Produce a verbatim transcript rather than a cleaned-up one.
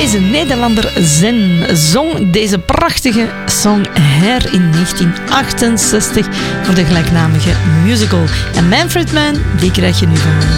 Deze Nederlander Zen zong deze prachtige song her in negentien achtenzestig voor de gelijknamige musical. En Manfred Mann, die krijg je nu van me.